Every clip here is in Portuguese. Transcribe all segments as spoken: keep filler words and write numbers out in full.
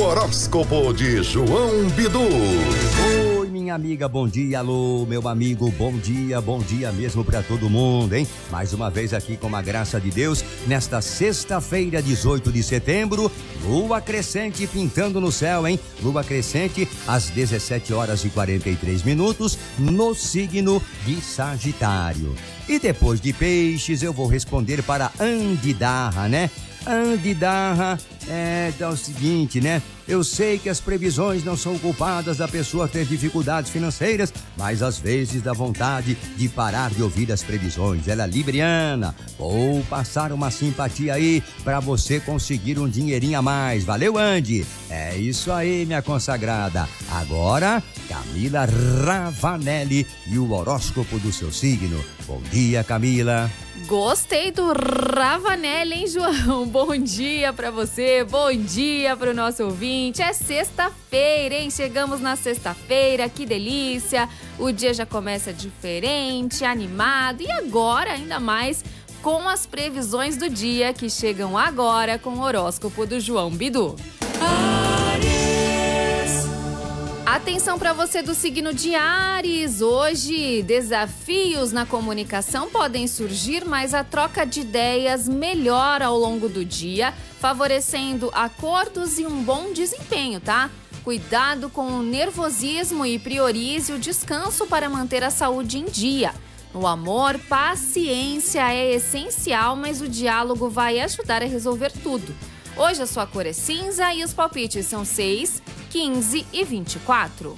horóscopo de João Bidu. Oi, minha amiga, bom dia. Alô, meu amigo, bom dia, bom dia mesmo pra todo mundo, hein? Mais uma vez aqui com a graça de Deus, nesta sexta-feira, dezoito de setembro, lua crescente pintando no céu, hein? Lua crescente às dezessete horas e quarenta e três minutos, no signo de Sagitário. E depois de Peixes, eu vou responder para Andidarra, né? Andidarra, é, é o seguinte, né? Eu sei que as previsões não são culpadas da pessoa ter dificuldades financeiras, mas às vezes dá vontade de parar de ouvir as previsões. Ela é libriana. Vou passar uma simpatia aí para você conseguir um dinheirinho a mais. Valeu, Andy? É isso aí, minha consagrada. Agora, Camila Ravanelli e o horóscopo do seu signo. Bom dia, Camila. Gostei do Ravanelli, hein, João? Bom dia pra você, bom dia pro nosso ouvinte. É sexta-feira, hein? Chegamos na sexta-feira, que delícia. O dia já começa diferente, animado e agora ainda mais com as previsões do dia que chegam agora com o horóscopo do João Bidu. Atenção para você do signo de Áries. Hoje, desafios na comunicação podem surgir, mas a troca de ideias melhora ao longo do dia, favorecendo acordos e um bom desempenho, tá? Cuidado com o nervosismo e priorize o descanso para manter a saúde em dia. No amor, paciência é essencial, mas o diálogo vai ajudar a resolver tudo. Hoje a sua cor é cinza e os palpites são seis, quinze e vinte e quatro.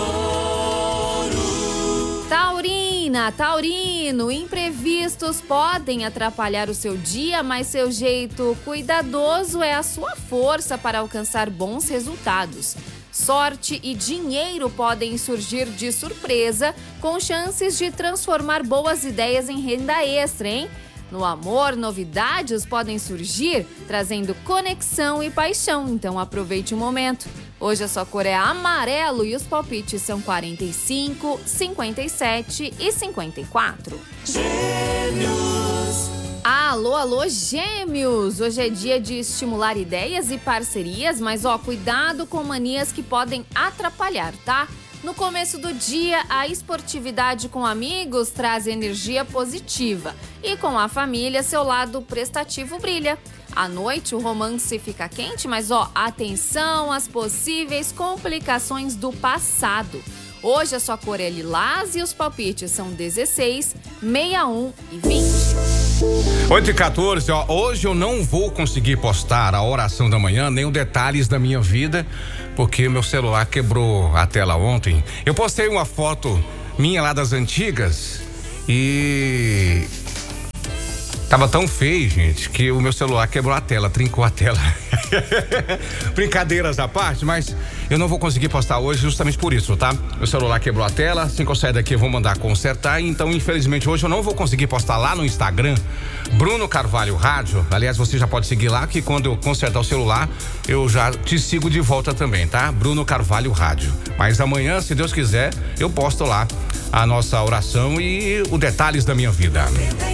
Touro. Taurina, taurino, imprevistos podem atrapalhar o seu dia, mas seu jeito cuidadoso é a sua força para alcançar bons resultados. Sorte e dinheiro podem surgir de surpresa, com chances de transformar boas ideias em renda extra, hein? No amor, novidades podem surgir, trazendo conexão e paixão, então aproveite o momento. Hoje a sua cor é amarelo e os palpites são quarenta e cinco, cinquenta e sete e cinquenta e quatro. Gêmeos. Alô, alô, Gêmeos! Hoje é dia de estimular ideias e parcerias, mas ó, cuidado com manias que podem atrapalhar, tá? No começo do dia, a esportividade com amigos traz energia positiva e com a família, seu lado prestativo brilha. À noite, o romance fica quente, mas ó, atenção às possíveis complicações do passado. Hoje a sua cor é lilás e os palpites são dezesseis, sessenta e um e vinte. oito e quatorze, ó, hoje eu não vou conseguir postar a oração da manhã, nem os detalhes da minha vida, porque meu celular quebrou a tela ontem. Eu postei uma foto minha lá das antigas e tava tão feio, gente, que o meu celular quebrou a tela, trincou a tela. Brincadeiras à parte, mas eu não vou conseguir postar hoje justamente por isso, tá? Meu celular quebrou a tela, assim que eu sair daqui eu vou mandar consertar, então infelizmente hoje eu não vou conseguir postar lá no Instagram, Bruno Carvalho Rádio. Aliás, você já pode seguir lá, que quando eu consertar o celular, eu já te sigo de volta também, tá? Bruno Carvalho Rádio. Mas amanhã, se Deus quiser, eu posto lá a nossa oração e os detalhes da minha vida.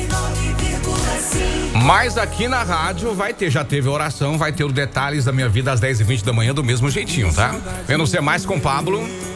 Mas aqui na rádio vai ter, já teve oração, vai ter os detalhes da minha vida às dez e vinte da manhã do mesmo jeitinho, tá? Vendo ser mais com Pablo.